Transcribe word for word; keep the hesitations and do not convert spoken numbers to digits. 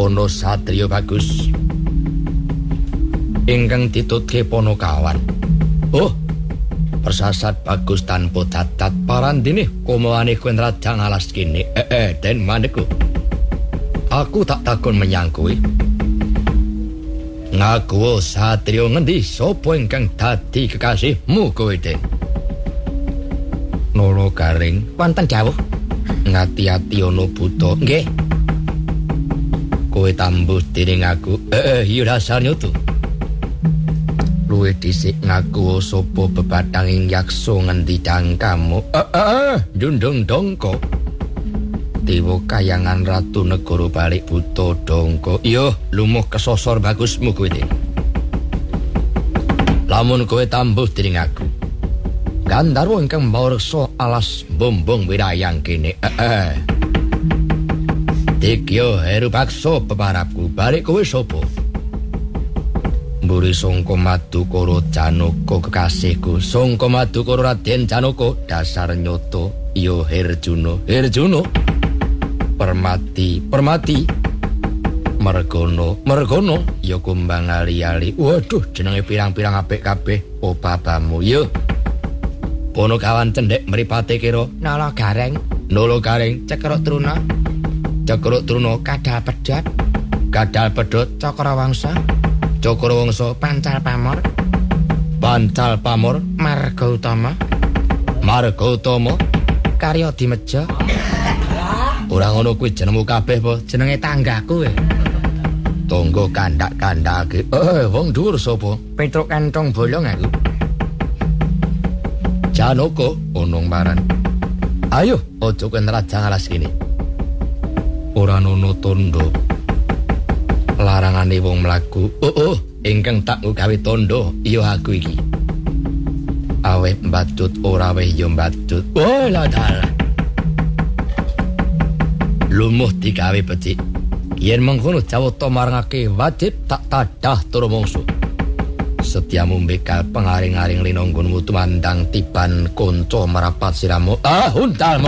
ana satriya bagus ingkang ditutke Ponokawan. Oh, persasat bagus tanpa cacat parandene komoane kowe nrajang alas kene. Eh, eh den mandeku. Aku tak takon menyang kowe. Ngaku satriya ngendi sapa ingkang dadi kekasihmu kowe, Den? Nolo Garing wonten dawuh. Ngati-ati ana buta. Nggih. Kowe tambuh dening aku. Eh, iya dasar nyoto. Luwih dhisik ngaku sapa bebatanging yaksa ngendi dangkamu. Eh, eh, Dundung Dongko. Dewa kayangan ratu negara balik buta Dongko. Iya, lumuh kesosor bagusmu kowe, Den. Lamun kowe tambuh dening aku. Gandharwa ingkang mawarsa alas bombong wirayang kene. Eh, eh. Dikya Heru Paksa peparapku, balik kowe sapa? Mburi Sangka Madukara Janaka kekasihku. Sangka Madukara Raden Janaka dasar nyoto. Iya Herjuna. Herjuna. Permati, Permati. Mergono, Mergono. Ya kumbang ali-ali. Waduh, jenenge pirang-pirang apik kabeh. Opabamu ya. Ponokawan cendhek mripate kira Nala Gareng. Nala Gareng Cekruk Truna. Cekruk Truna Kadal Pedhot. Kadal Pedhot Cakrawangsa. Cakrawangsa Pancal Pamor. Pancal Pamor Marga Utama. Marga Utama Karya Dimeja. Ora ngono kuwi jenengmu kabeh apa? Jenenge tanggaku kowe. Tangga kandak-kandake. Eh, wong dhuwur sapa? Petruk Kantong Bolong aku. Janaka onong maran. Ayo, aja kowe nrajang alas kene. Ora ana tandha larangane wong mlaku. Oh, oh, ingkang tak gawe tandha ya aku iki. Aweh mbatut ora weh ya mbatut. Oh, ladal. Lumuh digawe becik. Yen mengkono Jawata marangake wajib tak tadah tur mungsuh. Setiamu bekal pengaring-aring linanggonmu tumandang tiban kanca merapat siramu. Ah, untalmu.